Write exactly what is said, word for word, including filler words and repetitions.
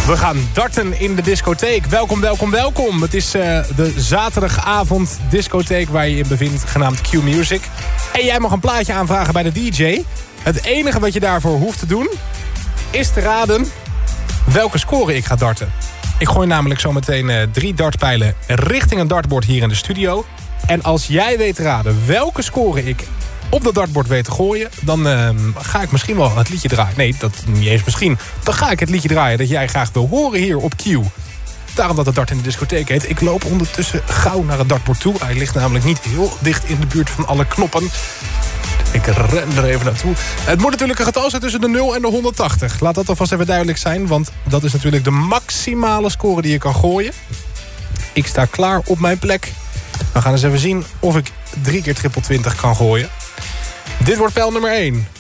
We gaan darten in de discotheek. Welkom, welkom, welkom. Het is uh, de zaterdagavond discotheek waar je in bevindt, genaamd Q Music. En jij mag een plaatje aanvragen bij de D J. Het enige wat je daarvoor hoeft te doen is te raden welke score ik ga darten. Ik gooi namelijk zometeen uh, drie dartpijlen richting een dartbord hier in de studio. En als jij weet te raden welke score ik op dat dartbord weet te gooien, dan uh, ga ik misschien wel het liedje draaien. Nee, dat niet eens misschien. Dan ga ik het liedje draaien dat jij graag wil horen hier op Q. Daarom dat het dart in de discotheek heet. Ik loop ondertussen gauw naar het dartbord toe. Hij ligt namelijk niet heel dicht in de buurt van alle knoppen. Ik ren er even naartoe. Het moet natuurlijk een getal zijn tussen de nul en de honderdtachtig. Laat dat alvast even duidelijk zijn, want dat is natuurlijk de maximale score die je kan gooien. Ik sta klaar op mijn plek. We gaan eens even zien of ik drie keer triple twintig kan gooien. Dit wordt pijl nummer één.